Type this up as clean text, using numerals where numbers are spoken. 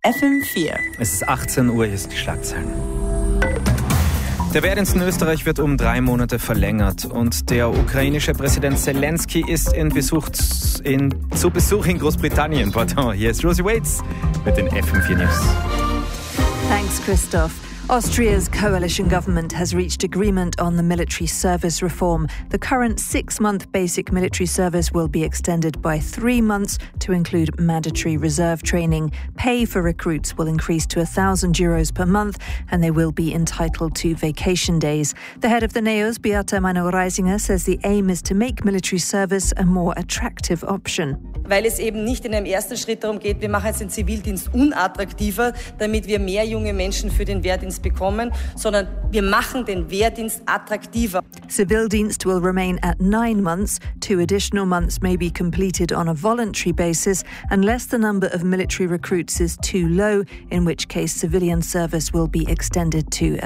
FM4. Es ist 18 Uhr, hier sind die Schlagzeilen. Der Wehrdienst in Österreich wird um 3 Monate verlängert und der ukrainische Präsident Zelensky ist zu Besuch in Großbritannien. Hier ist Rosie Waits mit den FM4 News. Thanks, Christoph. Austria's coalition government has reached agreement on the military service reform. The current 6-month basic military service will be extended by 3 months to include mandatory reserve training. Pay for recruits will increase to €1,000 per month and they will be entitled to vacation days. The head of the NEOS, Beata Manno-Reisinger, says the aim is to make military service a more attractive option. Weil es eben nicht in einem ersten Schritt darum geht, wir machen jetzt den Zivildienst unattraktiver, damit wir mehr junge Menschen für den Wehrdienst bekommen, sondern wir machen den Wehrdienst attraktiver. Civildienst will remain at 9 months. 2 additional months may be completed on a voluntary basis unless the number of military recruits is too low, in which case civilian service will be extended to